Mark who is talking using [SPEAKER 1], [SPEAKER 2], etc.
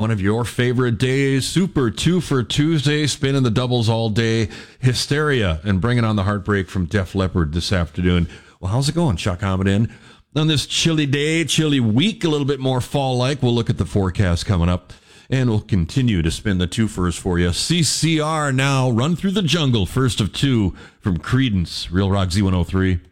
[SPEAKER 1] one of your favorite days. Super 2 for Tuesday, spinning the doubles all day. Hysteria and bringing on the heartbreak from Def Leppard this afternoon. Well, how's it going, Chuck Hamidin? On this chilly day, chilly week, a little bit more fall-like. We'll look at the forecast coming up, and we'll continue to spin the twofers for you. CCR now, Run Through the Jungle, first of two from Creedence, Real Rock Z103.